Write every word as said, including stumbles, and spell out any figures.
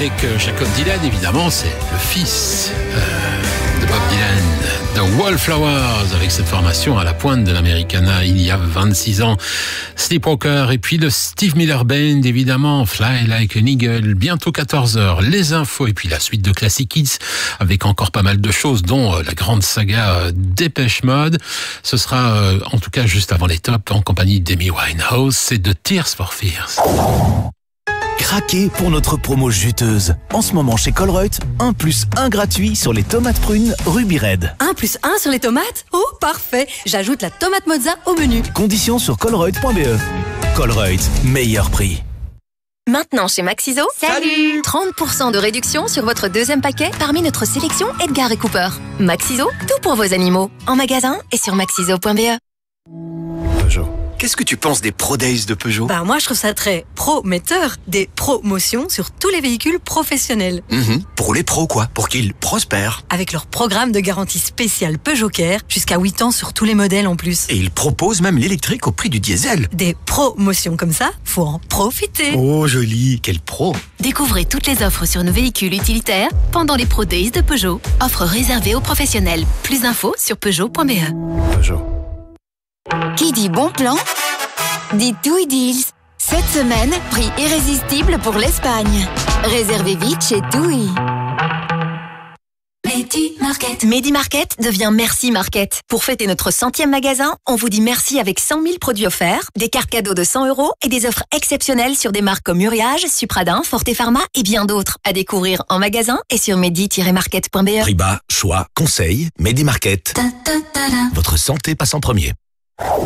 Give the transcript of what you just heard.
avec Jacob Dylan, évidemment, c'est le fils euh, de Bob Dylan, The Wallflowers, avec cette formation à la pointe de l'Americana il y a vingt-six ans. Sleepwalker et puis le Steve Miller Band, évidemment, Fly Like an Eagle, bientôt quatorze heures, les infos et puis la suite de Classic Hits avec encore pas mal de choses, dont la grande saga Depeche Mode. Ce sera en tout cas juste avant les tops en compagnie d'Amy Winehouse, c'est de Tears for Fears. Craquez pour notre promo juteuse. En ce moment chez Colruyt, un plus un gratuit sur les tomates prunes Ruby Red. un plus un sur les tomates? Oh, parfait! J'ajoute la tomate mozza au menu. Conditions sur colruyt point b e. Colruyt, meilleur prix. Maintenant chez Maxiso, salut trente pour cent de réduction sur votre deuxième paquet parmi notre sélection Edgar et Cooper. Maxiso, tout pour vos animaux. En magasin et sur maxiso point b e. Peugeot. Qu'est-ce que tu penses des Pro Days de Peugeot? Bah moi je trouve ça très prometteur. Des promotions sur tous les véhicules professionnels. Mmh, pour les pros quoi, pour qu'ils prospèrent. Avec leur programme de garantie spéciale Peugeot Care, jusqu'à huit ans sur tous les modèles en plus. Et ils proposent même l'électrique au prix du diesel. Des promotions comme ça, faut en profiter. Oh joli, quel pro! Découvrez toutes les offres sur nos véhicules utilitaires pendant les Pro Days de Peugeot. Offres réservées aux professionnels. Plus d'infos sur peugeot point b e. Peugeot. Qui dit bon plan dit TUI Deals. Cette semaine, prix irrésistible pour l'Espagne. Réservez vite chez TUI. Medi Market. Medi Market devient Merci Market. Pour fêter notre centième magasin, on vous dit merci avec cent mille produits offerts, des cartes cadeaux de cent euros et des offres exceptionnelles sur des marques comme Uriage, Supradin, Forte Pharma et bien d'autres. À découvrir en magasin et sur medi tiret market point b e. Prix bas, choix, conseil, Medi Market. Votre santé passe en premier.